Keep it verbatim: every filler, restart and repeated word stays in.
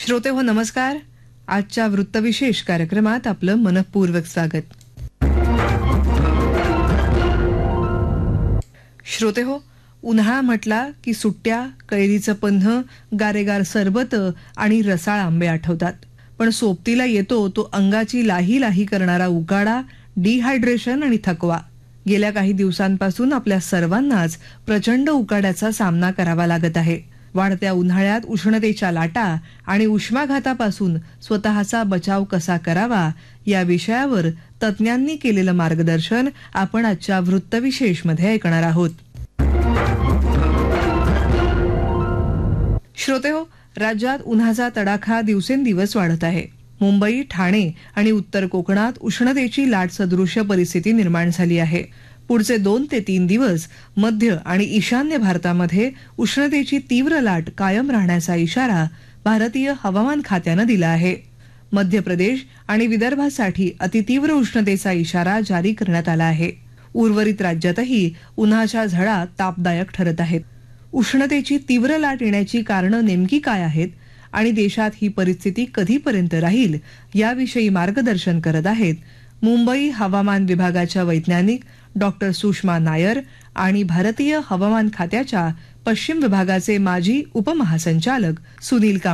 श्रोते हो नमस्कार. आजच्या वृत्तविशेष कार्यक्रमात आपलं मनपूर्वक स्वागत. श्रोते हो, उन्हाळा म्हटला की सुट्ट्या, कैरीचं पन्ह, गारेगार सरबत आणि रसाळ आंबे आठवतात. पण सोबतीला येतो तो अंगाची लाही लाही करणारा उकाडा, डिहायड्रेशन आणि थकवा. गेल्या काही दिवसांपासून आपल्या सर्वांनाच प्रचंड उकाड्याचा सामना करावा लागत आहे. वाढत्या उन्हाळ्यात उष्णतेच्या लाटा आणि उष्माघातापासून स्वतःचा बचाव कसा करावा या विषयावर तज्ज्ञांनी केलेलं मार्गदर्शन आपण आजच्या वृत्तविशेष मध्ये ऐकणार आहोत. श्रोते हो, राज्यात उन्हाचा तडाखा दिवसेंदिवस वाढत आहे. मुंबई, ठाणे आणि उत्तर कोकणात उष्णतेची लाट सदृश्य परिस्थिती निर्माण झाली आहे. पुढचे दोन ते तीन दिवस मध्य आणि ईशान्य भारतामध्ये उष्णतेची तीव्र लाट कायम राहण्याचा इशारा भारतीय हवामान खात्यानं दिला आहे. मध्य प्रदेश आणि विदर्भासाठी अतितीव्र उष्णतेचा इशारा जारी करण्यात आला आहे. उर्वरित राज्यातही उन्हाच्या झळा तापदायक ठरत आहेत. उष्णतेची तीव्र लाट येण्याची कारणं नेमकी काय आहेत आणि देशात ही परिस्थिती कधीपर्यंत राहील याविषयी मार्गदर्शन करत आहेत मुंबई हवामान विभागाच्या वैज्ञानिक डॉक्टर सुषमा नायर आणि भारतीय हवामान खात्याच्या पश्चिम विभागाचे माजी उपमहासंचालक सुनील कांबळे.